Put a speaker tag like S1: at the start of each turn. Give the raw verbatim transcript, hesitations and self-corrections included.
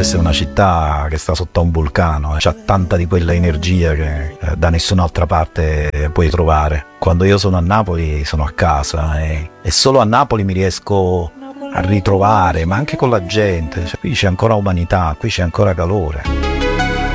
S1: questa è una città che sta sotto a un vulcano, eh. C'ha tanta di quella energia che eh, da nessun'altra parte puoi trovare. Quando io sono a Napoli sono a casa e, e solo a Napoli mi riesco a ritrovare, ma anche con la gente. Cioè, qui c'è ancora umanità, qui c'è ancora calore.